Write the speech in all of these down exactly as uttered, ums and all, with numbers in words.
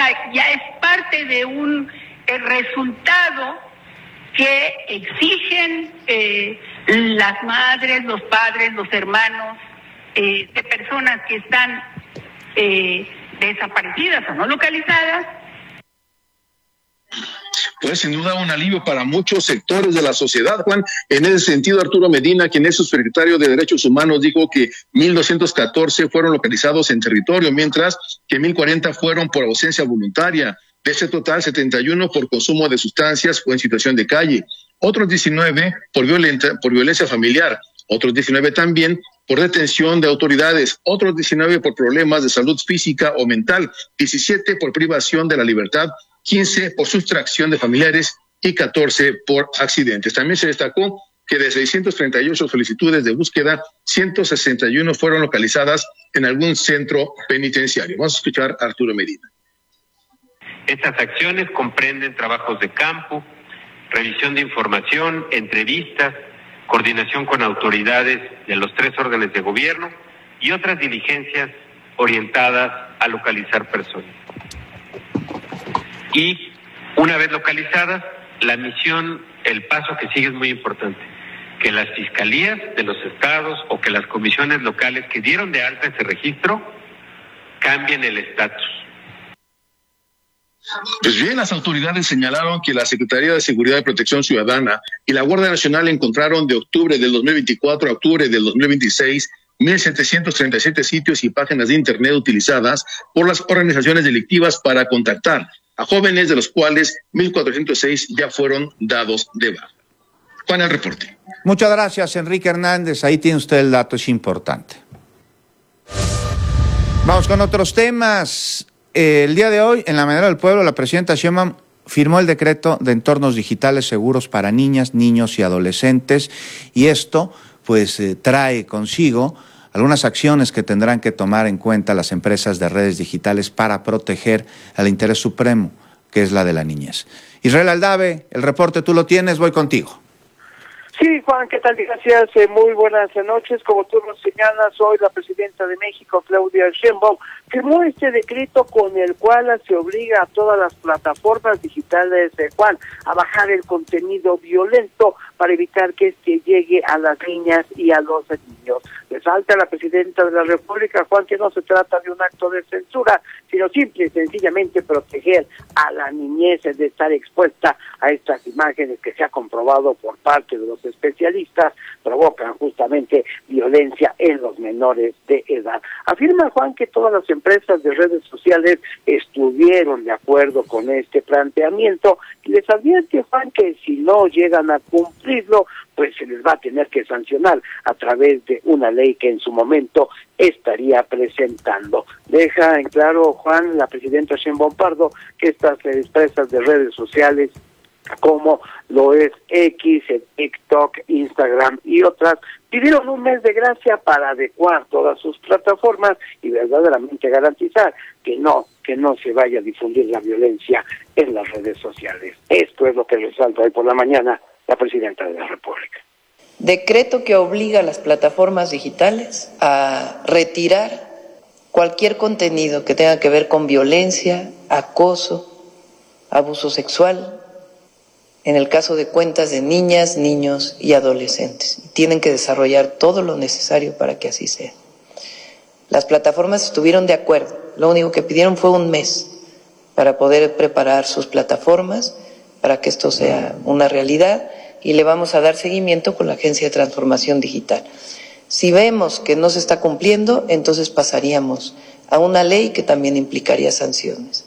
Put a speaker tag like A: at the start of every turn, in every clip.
A: ya es parte de un eh, resultado que exigen eh, las madres, los padres, los hermanos eh, de personas que están eh, desaparecidas o no localizadas.
B: Pues sin duda un alivio para muchos sectores de la sociedad, Juan. En ese sentido, Arturo Medina, quien es subsecretario de Derechos Humanos, dijo que mil doscientos catorce fueron localizados en territorio, mientras que mil cuarenta fueron por ausencia voluntaria. De ese total, setenta y uno por consumo de sustancias o en situación de calle. Otros diecinueve por, violenta, por violencia familiar. Otros diecinueve también por detención de autoridades. Otros diecinueve por problemas de salud física o mental. diecisiete por privación de la libertad. quince por sustracción de familiares y catorce por accidentes. También se destacó que de seiscientas treinta y ocho solicitudes de búsqueda, ciento sesenta y uno fueron localizadas en algún centro penitenciario. Vamos a escuchar a Arturo Medina.
C: Estas acciones comprenden trabajos de campo, revisión de información, entrevistas, coordinación con autoridades de los tres órdenes de gobierno y otras diligencias orientadas a localizar personas. Y una vez localizadas, la misión, el paso que sigue es muy importante, que las fiscalías de los estados o que las comisiones locales que dieron de alta ese registro cambien el estatus.
B: Pues bien, las autoridades señalaron que la Secretaría de Seguridad y Protección Ciudadana y la Guardia Nacional encontraron de octubre del dos mil veinticuatro a octubre del dos mil veintiséis mil setecientos treinta y siete sitios y páginas de internet utilizadas por las organizaciones delictivas para contactar a jóvenes, de los cuales mil cuatrocientos seis ya fueron dados de baja. Juan, el reporte.
D: Muchas gracias, Enrique Hernández. Ahí tiene usted el dato, es importante. Vamos con otros temas. Eh, el día de hoy, en la Mañanera del Pueblo, la presidenta Sheinbaum firmó el decreto de entornos digitales seguros para niñas, niños y adolescentes, y esto pues eh, trae consigo algunas acciones que tendrán que tomar en cuenta las empresas de redes digitales para proteger al interés supremo, que es la de la niñez. Israel Aldave, el reporte tú lo tienes, voy contigo.
E: Sí, Juan, ¿qué tal? Gracias, eh, muy buenas noches. Como tú lo señalas, hoy la presidenta de México, Claudia Sheinbaum, firmó este decreto con el cual se obliga a todas las plataformas digitales de Juan a bajar el contenido violento para evitar que este llegue a las niñas y a los niños. Resalta la presidenta de la República, Juan, que no se trata de un acto de censura, sino simple y sencillamente proteger a la niñez de estar expuesta a estas imágenes que se ha comprobado por parte de los especialistas provocan justamente violencia en los menores de edad. Afirma, Juan, que todas las empresas de redes sociales estuvieron de acuerdo con este planteamiento y les advierte, Juan, que si no llegan a cumplirlo, pues se les va a tener que sancionar a través de una ley que en su momento estaría presentando. Deja en claro, Juan, la presidenta Sheinbaum Pardo, que estas empresas de redes sociales como lo es X, TikTok, Instagram y otras, pidieron un mes de gracia para adecuar todas sus plataformas y verdaderamente garantizar que no, que no se vaya a difundir la violencia en las redes sociales. Esto es lo que resalta hoy por la mañana la presidenta de la República.
F: Decreto que obliga a las plataformas digitales a retirar cualquier contenido que tenga que ver con violencia, acoso, abuso sexual, en el caso de cuentas de niñas, niños y adolescentes. Tienen que desarrollar todo lo necesario para que así sea. Las plataformas estuvieron de acuerdo, lo único que pidieron fue un mes para poder preparar sus plataformas, para que esto sea una realidad, y le vamos a dar seguimiento con la Agencia de Transformación Digital. Si vemos que no se está cumpliendo, entonces pasaríamos a una ley que también implicaría sanciones.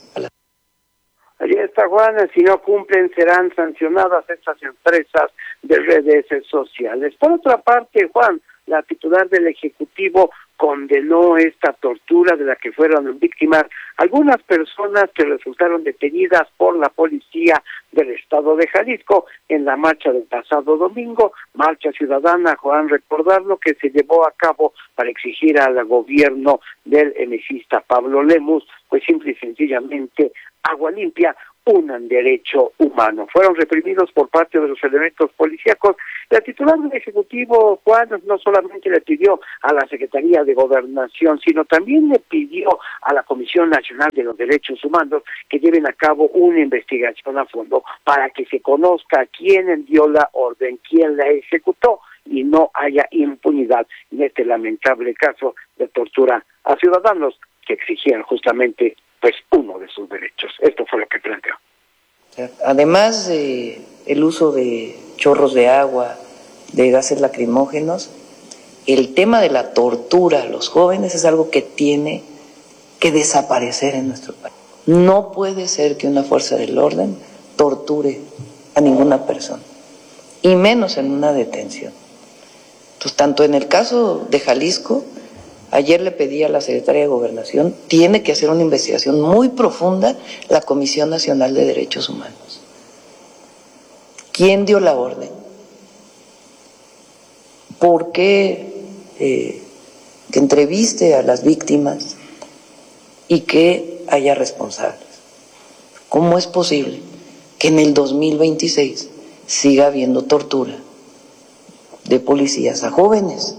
E: Allí está, Juan, si no cumplen serán sancionadas estas empresas de redes sociales. Por otra parte, Juan, la titular del Ejecutivo condenó esta tortura de la que fueron víctimas algunas personas que resultaron detenidas por la policía del estado de Jalisco en la marcha del pasado domingo, marcha ciudadana, Juan, recordarlo, que se llevó a cabo para exigir al gobierno del emesista Pablo Lemus, pues simple y sencillamente agua limpia, un derecho humano. Fueron reprimidos por parte de los elementos policíacos. La titular del Ejecutivo, Juan, no solamente le pidió a la Secretaría de Gobernación, sino también le pidió a la Comisión Nacional de los Derechos Humanos que lleven a cabo una investigación a fondo para que se conozca quién dio la orden, quién la ejecutó y no haya impunidad en este lamentable caso de tortura a ciudadanos que exigían justamente pues uno de sus derechos. Esto fue lo que planteó.
F: Además de el uso de chorros de agua, de gases lacrimógenos, el tema de la tortura a los jóvenes es algo que tiene que desaparecer en nuestro país. No puede ser que una fuerza del orden torture a ninguna persona, y menos en una detención. Entonces, tanto en el caso de Jalisco, ayer le pedí a la Secretaría de Gobernación, tiene que hacer una investigación muy profunda la Comisión Nacional de Derechos Humanos. ¿Quién dio la orden? ¿Por qué eh, que entreviste a las víctimas y que haya responsables? ¿Cómo es posible que en el dos mil veintiséis siga habiendo tortura de policías a jóvenes?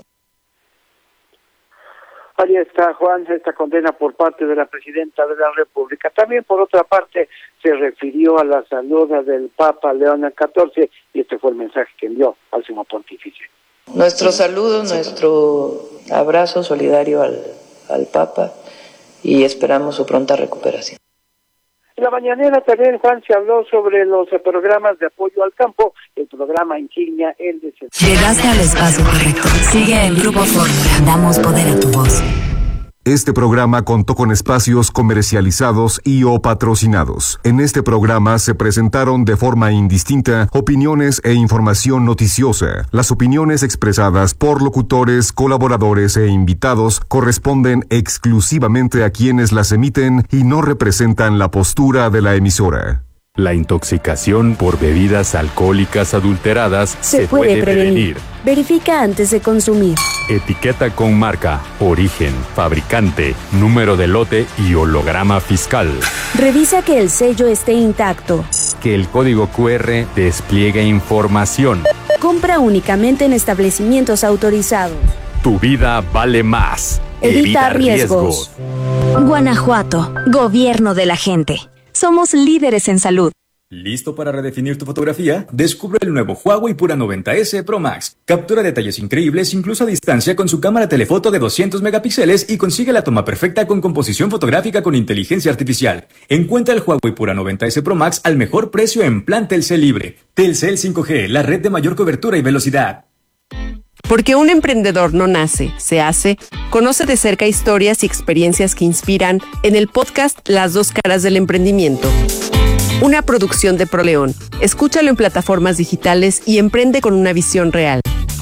E: Ahí está, Juan, esta condena por parte de la Presidenta de la República. También, por otra parte, se refirió a la salud del Papa León catorce y este fue el mensaje que envió al Sumo Pontífice.
F: Nuestro saludo, nuestro abrazo solidario al, al Papa y esperamos su pronta recuperación.
E: En la mañanera también, Juan, se habló sobre los programas de apoyo al campo, el programa insignia, el de...
G: Llegaste al espacio correcto. Sigue el Grupo Fórmula. Damos poder a tu voz.
H: Este programa contó con espacios comercializados y o patrocinados. En este programa se presentaron de forma indistinta opiniones e información noticiosa. Las opiniones expresadas por locutores, colaboradores e invitados corresponden exclusivamente a quienes las emiten y no representan la postura de la emisora.
I: La intoxicación por bebidas alcohólicas adulteradas se,
J: se puede,
I: puede
J: prevenir.
I: prevenir.
J: Verifica antes de consumir.
I: Etiqueta con marca, origen, fabricante, número de lote y holograma fiscal.
J: Revisa que el sello esté intacto.
I: Que el código cu erre despliegue información.
J: Compra únicamente en establecimientos autorizados.
I: Tu vida vale más.
J: Evita, Evita riesgos.
G: riesgos. Guanajuato, gobierno de la gente. Somos líderes en salud.
K: ¿Listo para redefinir tu fotografía? Descubre el nuevo Huawei Pura noventa ese Pro Max. Captura detalles increíbles incluso a distancia con su cámara telefoto de doscientos megapíxeles y consigue la toma perfecta con composición fotográfica con inteligencia artificial. Encuentra el Huawei Pura noventa ese Pro Max al mejor precio en plan Telcel Libre. Telcel cinco G, la red de mayor cobertura y velocidad.
L: Porque un emprendedor no nace, se hace. Conoce de cerca historias y experiencias que inspiran en el podcast Las dos caras del emprendimiento. Una producción de ProLeón. Escúchalo en plataformas digitales y emprende con una visión real.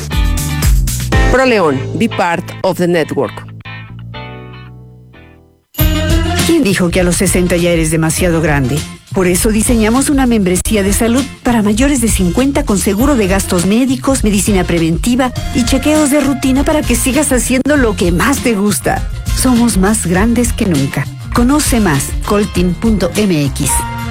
L: ProLeón, be part of the network.
M: ¿Quién dijo que a los sesenta ya eres demasiado grande? Por eso diseñamos una membresía de salud para mayores de cincuenta con seguro de gastos médicos, medicina preventiva y chequeos de rutina para que sigas haciendo lo que más te gusta. Somos más grandes que nunca. Conoce más, coltin punto eme equis.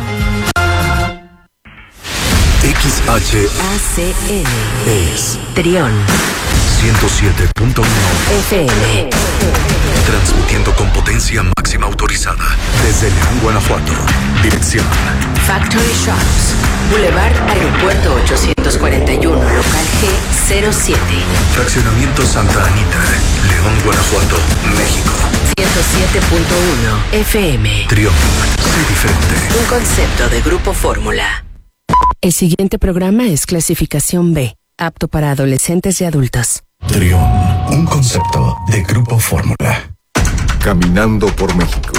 N: X H
G: A C N
N: es
G: Trión
N: ciento siete punto uno
G: F M.
N: Transmitiendo con potencia máxima autorizada desde León, Guanajuato. Dirección
G: Factory Shops, Boulevard Aeropuerto ochocientos cuarenta y uno, local G cero siete.
N: Fraccionamiento Santa Anita, León, Guanajuato, México.
G: ciento siete punto uno F M.
N: Trión, sé diferente.
G: Un concepto de Grupo Fórmula. El siguiente programa es clasificación B, apto para adolescentes y adultos.
N: Trión, un concepto de Grupo Fórmula.
H: Caminando por México.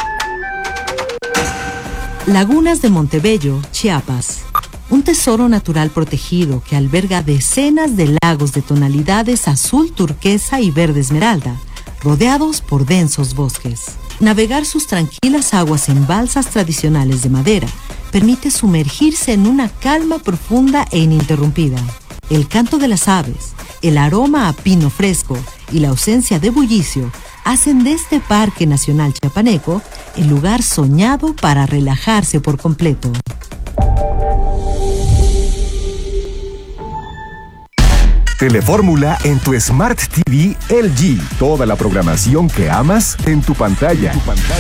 O: Lagunas de Montebello, Chiapas. Un tesoro natural protegido que alberga decenas de lagos de tonalidades azul turquesa y verde esmeralda, rodeados por densos bosques. Navegar sus tranquilas aguas en balsas tradicionales de madera permite sumergirse en una calma profunda e ininterrumpida. El canto de las aves, el aroma a pino fresco y la ausencia de bullicio hacen de este Parque Nacional Chiapaneco el lugar soñado para relajarse por completo.
H: Telefórmula en tu Smart T V L G. Toda la programación que amas en tu pantalla.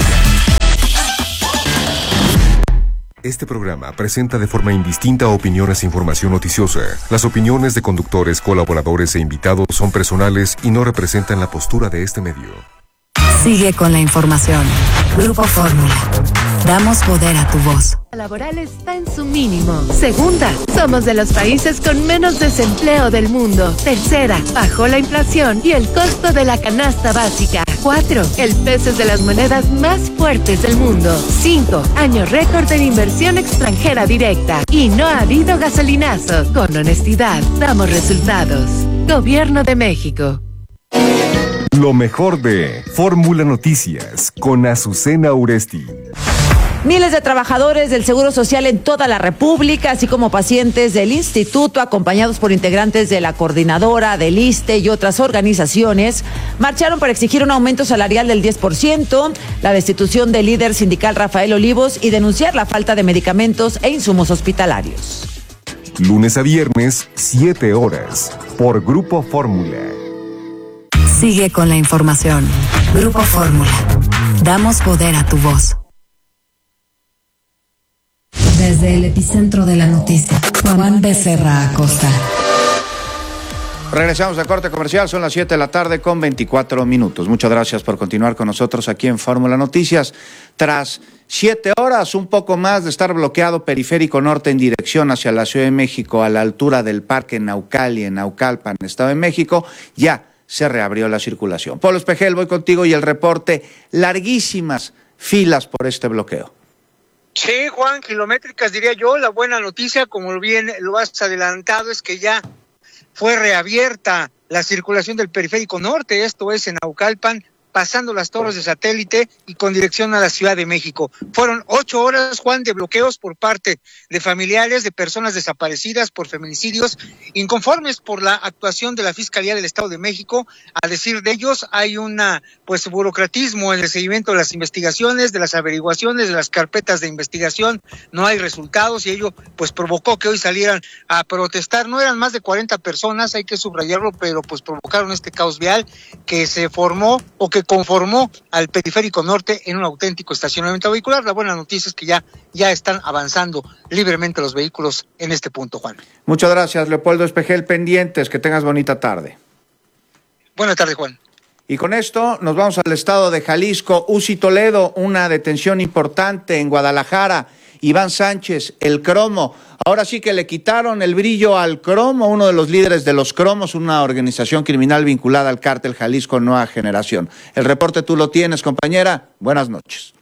H: Este programa presenta de forma indistinta opiniones e información noticiosa. Las opiniones de conductores, colaboradores e invitados son personales y no representan la postura de este medio.
G: Sigue con la información. Grupo Fórmula. Damos poder a tu voz.
P: La laboral está en su mínimo. Segunda, somos de los países con menos desempleo del mundo. Tercera, bajó la inflación y el costo de la canasta básica. Cuatro, el peso es de las monedas más fuertes del mundo. Cinco, año récord en inversión extranjera directa. Y no ha habido gasolinazo. Con honestidad, damos resultados. Gobierno de México.
H: Lo mejor de Fórmula Noticias con Azucena Uresti.
Q: Miles de trabajadores del Seguro Social en toda la República, así como pacientes del instituto, acompañados por integrantes de la coordinadora, del ISSSTE y otras organizaciones, marcharon para exigir un aumento salarial del diez por ciento, la destitución del líder sindical Rafael Olivos y denunciar la falta de medicamentos e insumos hospitalarios.
H: Lunes a viernes, siete horas, por Grupo Fórmula.
G: Sigue con la información. Grupo Fórmula. Damos poder a tu voz. Desde el epicentro de la noticia, Juan Becerra Acosta.
D: Regresamos a corte comercial, son las siete de la tarde con veinticuatro minutos. Muchas gracias por continuar con nosotros aquí en Fórmula Noticias. Tras siete horas, un poco más de estar bloqueado Periférico Norte en dirección hacia la Ciudad de México, a la altura del Parque Naucali, en Naucalpan, Estado de México, ya se reabrió la circulación. Polo Espejel, voy contigo y el reporte. Larguísimas filas por este bloqueo.
R: Sí, Juan, kilométricas diría yo. La buena noticia, como bien lo has adelantado, es que ya fue reabierta la circulación del Periférico Norte, esto es en Naucalpan, pasando las torres de satélite y con dirección a la Ciudad de México. Fueron ocho horas, Juan, de bloqueos por parte de familiares de personas desaparecidas por feminicidios, inconformes por la actuación de la Fiscalía del Estado de México. A decir de ellos, hay una pues burocratismo en el seguimiento de las investigaciones, de las averiguaciones, de las carpetas de investigación. No hay resultados y ello pues provocó que hoy salieran a protestar. No eran más de cuarenta personas, hay que subrayarlo, pero pues provocaron este caos vial que se formó o que conformó al Periférico Norte en un auténtico estacionamiento vehicular. La buena noticia es que ya, ya están avanzando libremente los vehículos en este punto, Juan.
D: Muchas gracias, Leopoldo Espejel, pendientes, que tengas bonita tarde.
R: Buenas tardes, Juan.
D: Y con esto nos vamos al estado de Jalisco. Uzi Toledo, una detención importante en Guadalajara. Iván Sánchez, el cromo. Ahora sí que le quitaron el brillo al cromo, uno de los líderes de los cromos, una organización criminal vinculada al cártel Jalisco Nueva Generación. El reporte tú lo tienes, compañera. Buenas noches.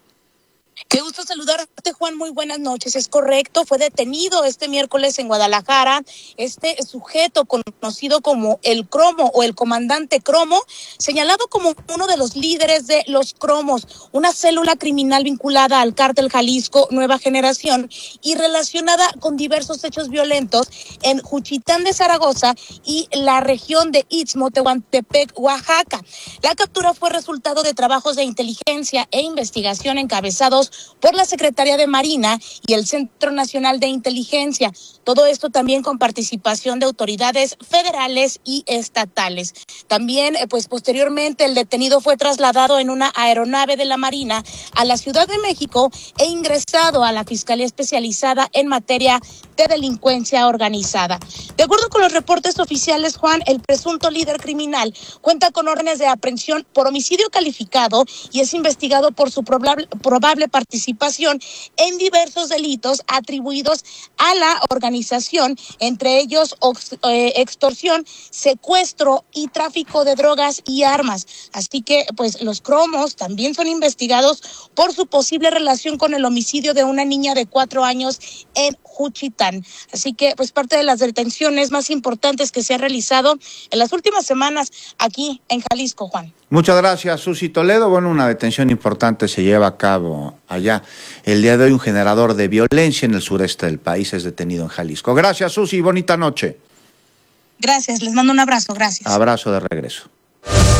S: Qué gusto saludarte, Juan. Muy buenas noches. Es correcto, fue detenido este miércoles en Guadalajara este sujeto conocido como el Cromo o el comandante Cromo, señalado como uno de los líderes de los Cromos, una célula criminal vinculada al cártel Jalisco Nueva Generación y relacionada con diversos hechos violentos en Juchitán de Zaragoza y la región de Istmo Tehuantepec, Oaxaca. La captura fue resultado de trabajos de inteligencia e investigación encabezados por la Secretaría de Marina y el Centro Nacional de Inteligencia. Todo esto también con participación de autoridades federales y estatales. También, pues posteriormente, el detenido fue trasladado en una aeronave de la Marina a la Ciudad de México e ingresado a la Fiscalía Especializada en materia de delincuencia organizada. De acuerdo con los reportes oficiales, Juan, el presunto líder criminal cuenta con órdenes de aprehensión por homicidio calificado y es investigado por su probable, probable participación en diversos delitos atribuidos a la organización, entre ellos eh, extorsión, secuestro y tráfico de drogas y armas. Así que, pues, los cromos también son investigados por su posible relación con el homicidio de una niña de cuatro años en Juchitán. Así que, pues, parte de las detenciones más importantes que se han realizado en las últimas semanas aquí en Jalisco, Juan.
D: Muchas gracias, Susi Toledo. Bueno, una detención importante se lleva a cabo allá. El día de hoy un generador de violencia en el sureste del país es detenido en Jalisco. Gracias, Susi. Bonita noche.
S: Gracias. Les mando un abrazo. Gracias.
D: Abrazo de regreso.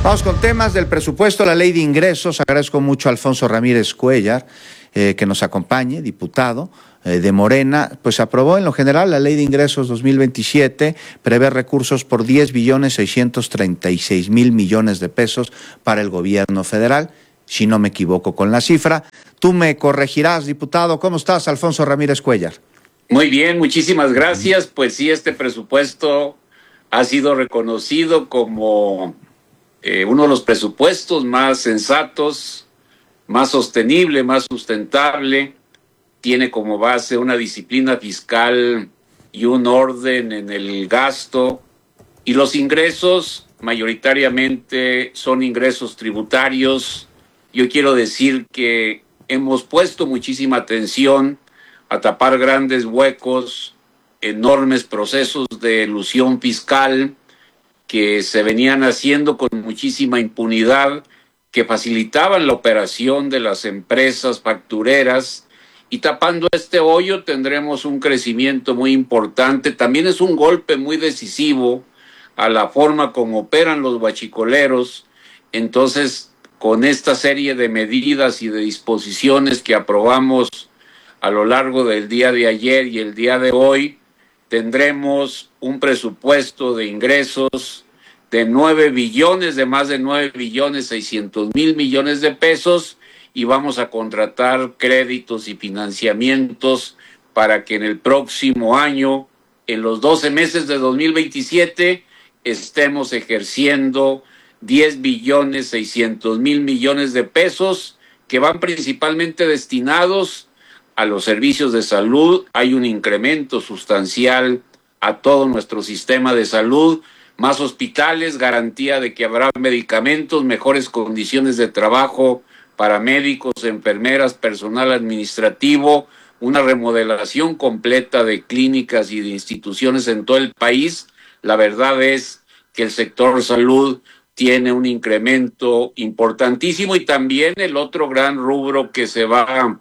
D: Vamos con temas del presupuesto, la ley de ingresos. Agradezco mucho a Alfonso Ramírez Cuellar eh, que nos acompañe, diputado eh, de Morena. Pues aprobó en lo general la ley de ingresos dos mil veintisiete, prevé recursos por diez billones seiscientos treinta y seis mil millones de pesos para el gobierno federal, si no me equivoco con la cifra. Tú me corregirás, diputado. ¿Cómo estás, Alfonso Ramírez Cuellar?
T: Muy bien, muchísimas gracias. Pues sí, este presupuesto ha sido reconocido como eh, uno de los presupuestos más sensatos, más sostenible, más sustentable. Tiene como base una disciplina fiscal y un orden en el gasto, y los ingresos mayoritariamente son ingresos tributarios. Yo quiero decir que hemos puesto muchísima atención a tapar grandes huecos, enormes procesos de elusión fiscal que se venían haciendo con muchísima impunidad, que facilitaban la operación de las empresas factureras, y tapando este hoyo tendremos un crecimiento muy importante. También es un golpe muy decisivo a la forma como operan los huachicoleros. Entonces, con esta serie de medidas y de disposiciones que aprobamos a lo largo del día de ayer y el día de hoy, tendremos un presupuesto de ingresos de nueve billones, de más de nueve billones seiscientos mil millones de pesos, y vamos a contratar créditos y financiamientos para que en el próximo año, en los doce meses de dos mil veintisiete, estemos ejerciendo diez billones seiscientos mil millones de pesos, que van principalmente destinados a los servicios de salud. Hay un incremento sustancial a todo nuestro sistema de salud, más hospitales, garantía de que habrá medicamentos, mejores condiciones de trabajo para médicos, enfermeras, personal administrativo, una remodelación completa de clínicas y de instituciones en todo el país. La verdad es que el sector salud tiene un incremento importantísimo, y también el otro gran rubro que se va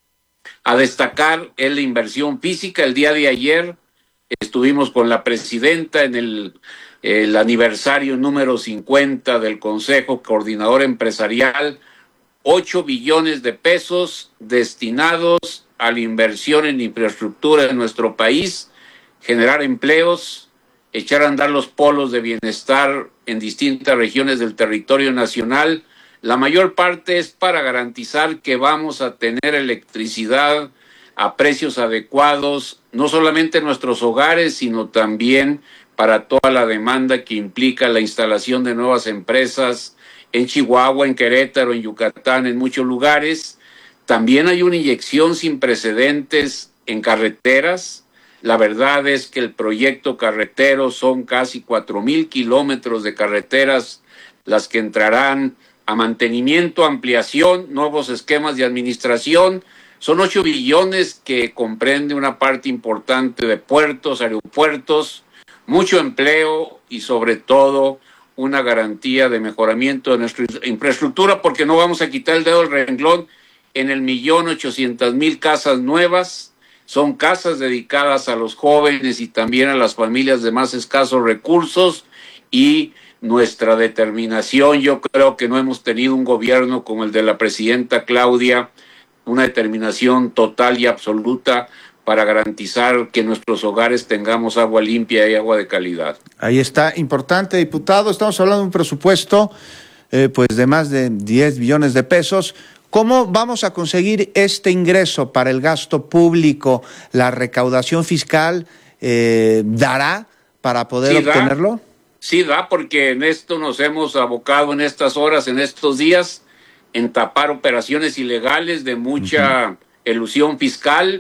T: a destacar es la inversión física. El día de ayer estuvimos con la presidenta en el, el aniversario número cincuenta del Consejo Coordinador Empresarial. Ocho billones de pesos destinados a la inversión en infraestructura en nuestro país, generar empleos, echar a andar los polos de bienestar en distintas regiones del territorio nacional. La mayor parte es para garantizar que vamos a tener electricidad a precios adecuados, no solamente en nuestros hogares, sino también para toda la demanda que implica la instalación de nuevas empresas en Chihuahua, en Querétaro, en Yucatán, en muchos lugares. También hay una inyección sin precedentes en carreteras. La verdad es que el proyecto carretero son casi cuatro mil kilómetros de carreteras las que entrarán a mantenimiento, ampliación, nuevos esquemas de administración. Son ocho billones que comprende una parte importante de puertos, aeropuertos, mucho empleo y sobre todo una garantía de mejoramiento de nuestra infraestructura, porque no vamos a quitar el dedo del renglón en el millón ochocientas mil casas nuevas. Son casas dedicadas a los jóvenes y también a las familias de más escasos recursos, y nuestra determinación, yo creo que no hemos tenido un gobierno como el de la presidenta Claudia, una determinación total y absoluta para garantizar que en nuestros hogares tengamos agua limpia y agua de calidad.
D: Ahí está, importante, diputado. Estamos hablando de un presupuesto eh, pues de más de diez billones de pesos. ¿Cómo vamos a conseguir este ingreso para el gasto público? ¿La recaudación fiscal eh, dará para poder sí, obtenerlo?
T: Da. Sí da, porque en esto nos hemos abocado en estas horas, en estos días, en tapar operaciones ilegales de mucha uh-huh. elusión fiscal.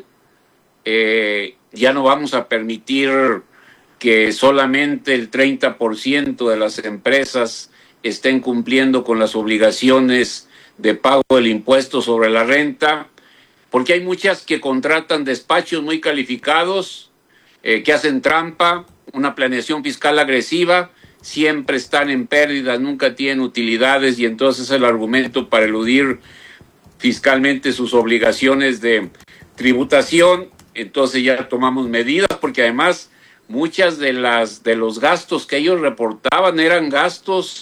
T: Eh, ya no vamos a permitir que solamente el treinta por ciento de las empresas estén cumpliendo con las obligaciones de pago del impuesto sobre la renta, porque hay muchas que contratan despachos muy calificados, eh, que hacen trampa, una planeación fiscal agresiva, siempre están en pérdida, nunca tienen utilidades, y entonces el argumento para eludir fiscalmente sus obligaciones de tributación. Entonces ya tomamos medidas, porque además muchas de las de los gastos que ellos reportaban eran gastos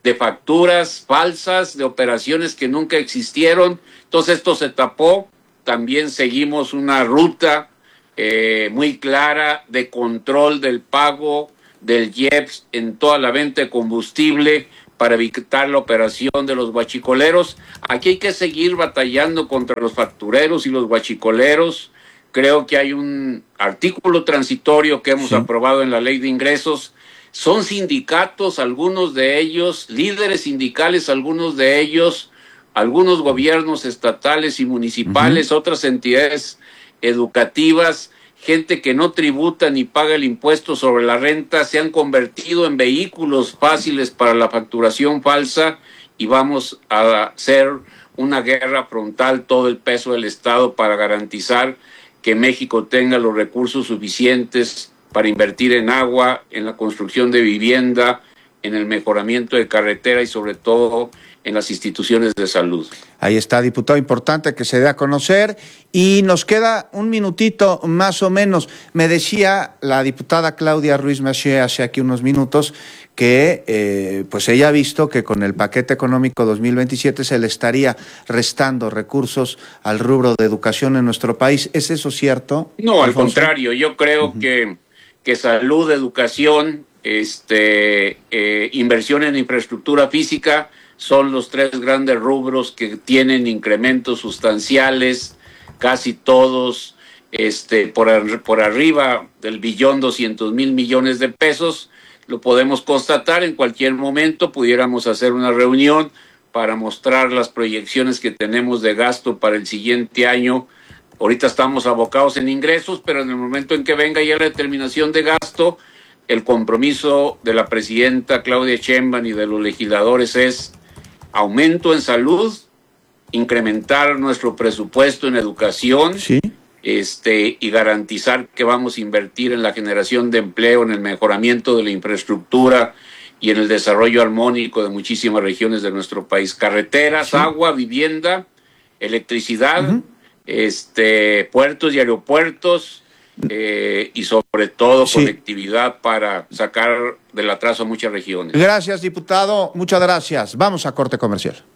T: de facturas falsas, de operaciones que nunca existieron. Entonces esto se tapó. También seguimos una ruta eh, muy clara de control del pago del I E P S en toda la venta de combustible para evitar la operación de los guachicoleros. Aquí hay que seguir batallando contra los factureros y los guachicoleros. Creo que hay un artículo transitorio que hemos sí. aprobado en la Ley de Ingresos. Son sindicatos, algunos de ellos, líderes sindicales, algunos de ellos, algunos gobiernos estatales y municipales, uh-huh. otras entidades educativas, gente que no tributa ni paga el impuesto sobre la renta, se han convertido en vehículos fáciles para la facturación falsa y vamos a hacer una guerra frontal, todo el peso del Estado para garantizar que México tenga los recursos suficientes para invertir en agua, en la construcción de vivienda, en el mejoramiento de carretera y sobre todo en las instituciones de salud.
D: Ahí está, diputado, importante que se dé a conocer. Y nos queda un minutito más o menos. Me decía la diputada Claudia Ruiz Massieu hace aquí unos minutos que eh, pues ella ha visto que con el paquete económico dos mil veintisiete se le estaría restando recursos al rubro de educación en nuestro país. ¿Es eso cierto?
T: No,
D: Alfonso?
T: Al contrario, yo creo uh-huh. que, que salud, educación, este, eh, inversión en infraestructura física son los tres grandes rubros que tienen incrementos sustanciales, casi todos este, por, ar- por arriba del billón doscientos mil millones de pesos. Lo podemos constatar en cualquier momento, pudiéramos hacer una reunión para mostrar las proyecciones que tenemos de gasto para el siguiente año. Ahorita estamos abocados en ingresos, pero en el momento en que venga ya la determinación de gasto, el compromiso de la presidenta Claudia Sheinbaum y de los legisladores es aumento en salud, incrementar nuestro presupuesto en educación,
D: sí.
T: este, y garantizar que vamos a invertir en la generación de empleo, en el mejoramiento de la infraestructura y en el desarrollo armónico de muchísimas regiones de nuestro país. Carreteras, sí. agua, vivienda, electricidad, uh-huh. este, puertos y aeropuertos, Eh, y sobre todo sí. conectividad para sacar del atraso a muchas regiones.
D: Gracias, diputado. Muchas gracias. Vamos a corte comercial.